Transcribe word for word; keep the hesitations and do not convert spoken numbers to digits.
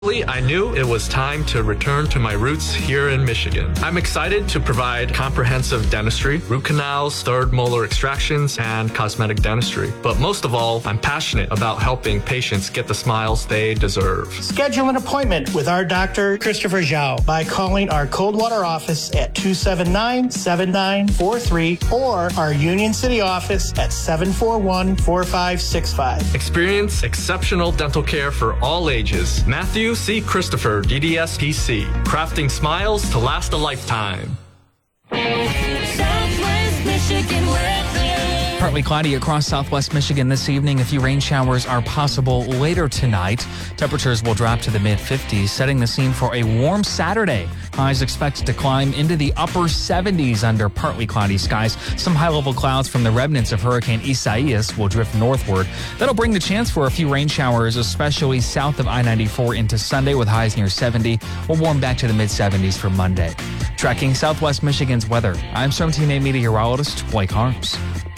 I knew it was time to return to my roots here in Michigan. I'm excited to provide comprehensive dentistry, root canals, third molar extractions, and cosmetic dentistry. But most of all, I'm passionate about helping patients get the smiles they deserve. Schedule an appointment with our doctor, Christopher Zhao, by calling our Coldwater office at two seven nine, seven nine four three or our Union City office at seven four one, four five six five. Experience exceptional dental care for all ages. Matthew C. Christopher, D D S P C, crafting smiles to last a lifetime. Southwest Michigan weather. Partly cloudy across southwest Michigan this evening. A few rain showers are possible later tonight. Temperatures will drop to the mid fifties, setting the scene for a warm Saturday. Highs expected to climb into the upper seventies under partly cloudy skies. Some high-level clouds from the remnants of Hurricane Isaias will drift northward. That'll bring the chance for a few rain showers, especially south of I ninety-four into Sunday with highs near seventy. We'll warm back to the mid seventies for Monday. Tracking southwest Michigan's weather, I'm seventeen A meteorologist Blake Harms.